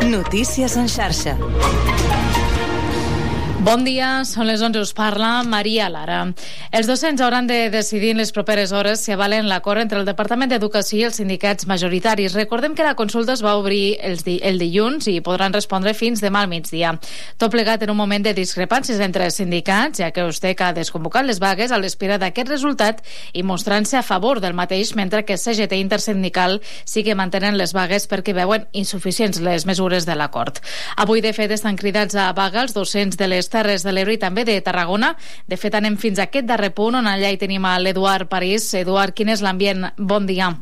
Notícies en xarxa. Bon dia, són les 11, us parla Maria Lara. Els docents hauran de decidir en les properes hores si avalen l'acord entre el Departament d'Educació i els sindicats majoritaris. Recordem que la consulta es va obrir el dilluns i podran respondre fins demà al migdia. Tot plegat en un moment de discrepàncies entre els sindicats, ja que USTEC ha desconvocat les vagues a l'espera d'aquest resultat i mostrant-se a favor del mateix, mentre que CGT Intersindical sí que mantenen les vagues perquè veuen insuficients les mesures de l'acord. Avui, de fet, estan cridats a vaga els docents de les Terres de l'Ebre i també de Tarragona. De fet, anem fins a aquest darrer punt, on allà hi tenim a l'Eduard París. Eduard, quin és l'ambient? Bon dia.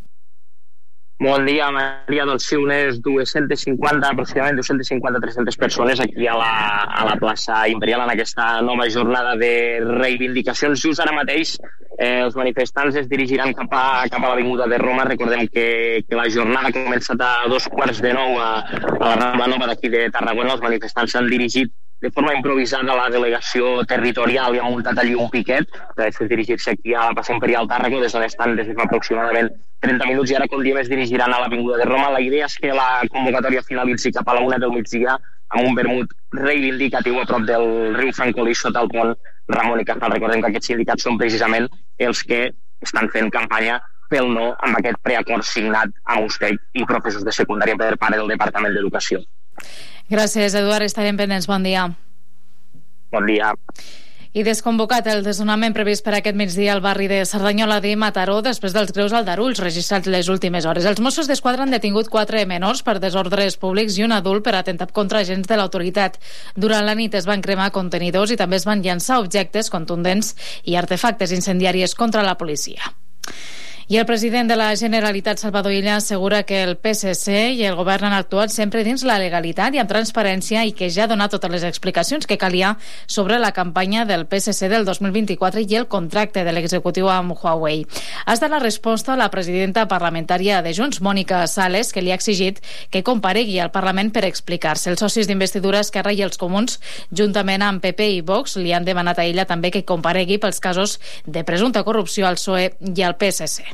Bon dia, Maria. Doncs sí, unes 250, aproximadament 250-300 persones aquí a la plaça Imperial en aquesta nova jornada de reivindicacions. Just ara mateix els manifestants es dirigiran cap a l'avinguda de Roma. Recordem que la jornada ha començat a 8:45 a la Rambla Nova d'aquí de Tarragona. Els manifestants s'han dirigit de forma improvisada a la delegació territorial i han muntat allí un piquet per dirigir-se aquí a la plaça Imperial Tàrraco, des d'on estan des de fa aproximadament 30 minuts, i ara, com diem, es dirigiran a l'avinguda de Roma. La idea és que la convocatòria finalitzi cap a la 1 del migdia amb un vermut reivindicatiu a prop del riu Francolí sota el pont Ramon y Cajal. Recordem que aquests sindicats són precisament els que estan fent campanya pel no amb aquest preacord signat amb USTEC i professors de secundària per part del Departament d'Educació. Gràcies, Eduard. Estarem pendents. Bon dia. Bon dia. I desconvocat el desnonament previst per aquest migdia al barri de Cerdanyola de Mataró després dels greus aldarulls registrats les últimes hores. Els Mossos d'Esquadra han detingut 4 menors per desordres públics i un adult per atemptat contra agents de l'autoritat. Durant la nit es van cremar contenidors i també es van llançar objectes contundents i artefactes incendiaris contra la policia. I el president de la Generalitat, Salvador Illa, assegura que el PSC i el govern han actuat sempre dins la legalitat i amb transparència i que ja ha donat totes les explicacions que calia sobre la campanya del PSC del 2024 i el contracte de l'executiu amb Huawei. Ha estat la resposta a la presidenta parlamentària de Junts, Mònica Sales, que li ha exigit que comparegui al Parlament per explicar-se. Els socis d'investidura Esquerra i els Comuns, juntament amb PP i Vox, li han demanat a ella també que comparegui pels casos de presumpta corrupció al PSOE i al PSC.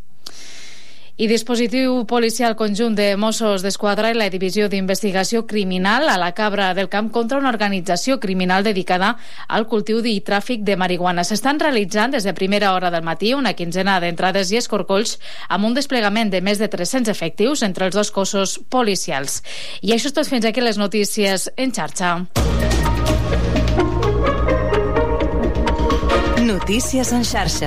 I dispositiu policial conjunt de Mossos d'Esquadra i la Divisió d'Investigació Criminal a la Cabra del Camp contra una organització criminal dedicada al cultiu i tràfic de marihuana. S'estan realitzant des de primera hora del matí una quinzena d'entrades i escorcolls amb un desplegament de més de 300 efectius entre els dos cossos policials. I això és tot fins aquí les notícies en xarxa. Notícies en xarxa.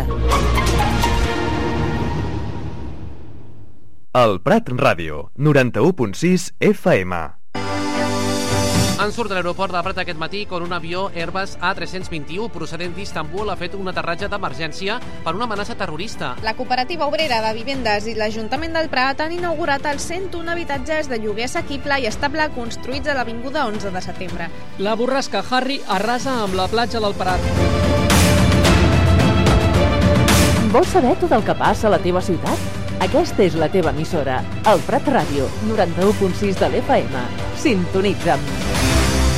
El Prat Ràdio, 91.6 FM. En surt de l'aeroport de Prat aquest matí quan un avió Airbus A321 procedent d'Istanbul ha fet un aterratge d'emergència per una amenaça terrorista. La Cooperativa Obrera de Vivendes i l'Ajuntament del Prat han inaugurat els 101 habitatges de lloguer assequible i estable construïts a l'Avinguda 11 de setembre. La borrasca Harry arrasa amb la platja del Prat. Vols saber tot el que passa a la teva ciutat? Aquesta és la teva emissora, el Prat Ràdio, 91.6 de l'FM. Sintonitza'm.